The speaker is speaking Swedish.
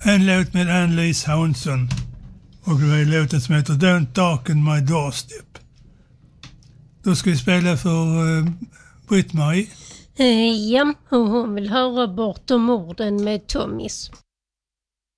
En låt med Ann-Louise Hansson. Och det är låten som heter Don't Darken My Doorstep. Då ska vi spela för Britt-Marie. Ja, och hon vill höra Bortom orden med Tommys.